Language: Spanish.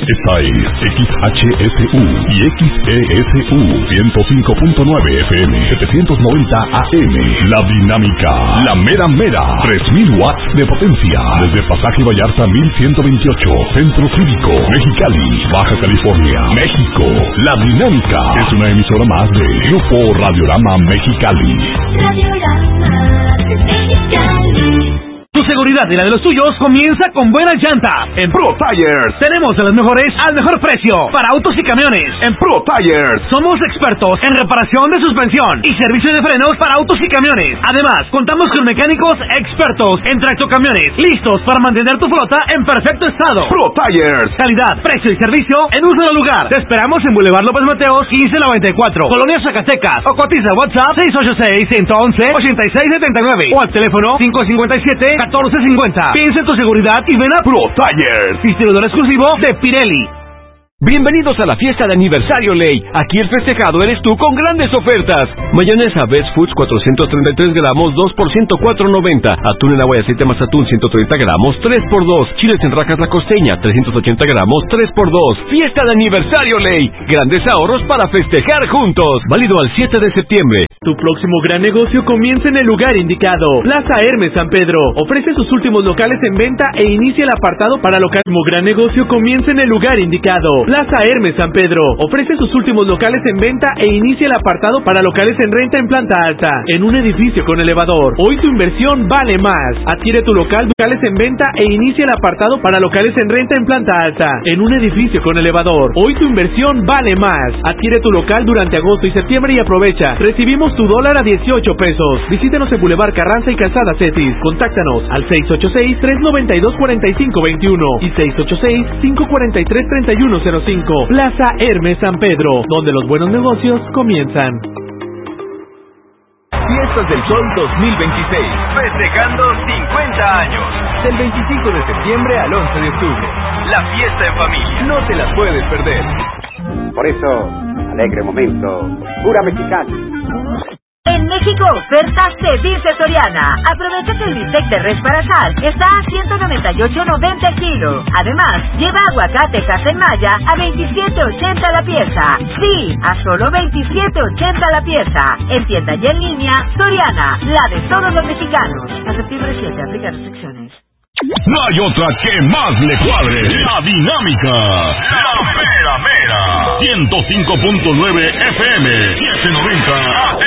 Esta es XHSU y XESU 105.9 FM 790 AM. La Dinámica, la mera mera, 3000 watts de potencia. Desde Pasaje Vallarta 1128, Centro Cívico, Mexicali, Baja California, México. La Dinámica es una emisora más de Grupo Radiorama Mexicali. Radiorama Mexicali. Tu seguridad y la de los tuyos comienza con buenas llantas. En Pro Tires tenemos de las mejores al mejor precio para autos y camiones. En Pro Tires somos expertos en reparación de suspensión y servicio de frenos para autos y camiones. Además, contamos con mecánicos expertos en tractocamiones, listos para mantener tu flota en perfecto estado. Pro Tires, calidad, precio y servicio en un solo lugar. Te esperamos en Boulevard López Mateos 1594, Colonia Zacatecas, o cotiza WhatsApp 686-111-8679 o al teléfono 557-1450. Piensa en tu seguridad y ven a Pro Tires, distribuidor exclusivo de Pirelli. Bienvenidos a la fiesta de aniversario Ley. Aquí el festejado eres tú con grandes ofertas. Mayonesa Best Foods 433 gramos 2 por 104.90. Atún en agua y aceite más atún 130 gramos 3 por 2. Chiles en rajas La Costeña 380 gramos 3 por 2. Fiesta de aniversario Ley. Grandes ahorros para festejar juntos. Válido al 7 de septiembre. Tu próximo gran negocio comienza en el lugar indicado. Plaza Hermes San Pedro ofrece sus últimos locales en venta e inicia el apartado para local. Tu gran negocio comienza en el lugar indicado. Plaza Hermes San Pedro ofrece sus últimos locales en venta e inicia el apartado para locales en renta en planta alta, en un edificio con elevador. Hoy tu inversión vale más. Adquiere tu local, locales en venta e inicia el apartado para locales en renta en planta alta, en un edificio con elevador. Hoy tu inversión vale más. Adquiere tu local durante agosto y septiembre y aprovecha. Recibimos tu dólar a 18 pesos. Visítanos en Boulevard Carranza y Calzada Cetis. Contáctanos al 686-392-4521 y 686-543-3105. Plaza Hermes San Pedro, donde los buenos negocios comienzan. Fiestas del Sol 2026, festejando 50 años. Del 25 de septiembre al 11 de octubre. La fiesta en familia. No te la puedes perder. Por eso, alegre momento. Pura Mexicali. En México, ofertas de Dice Soriana. Aprovecha que el bistec de res para asar está a $198.90 el kilo. Además, lleva aguacate casa en malla a $27.80 la pieza. Sí, a solo $27.80 la pieza. En tienda y en línea, Soriana, la de todos los mexicanos. A septiembre 7, aplica restricciones. No hay otra que más le cuadre. La Dinámica. La mera mera. 105.9 FM. 790